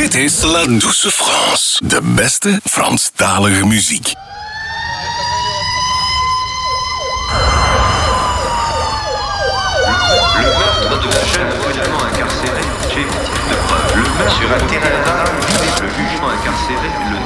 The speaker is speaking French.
Dit is La Douce France. De beste Franstalige muziek. Le meurtre de la jeune brutalement incarcérée, j'ai de preuves. Le meurtre sur un terrain vague, le jugement incarcéré, le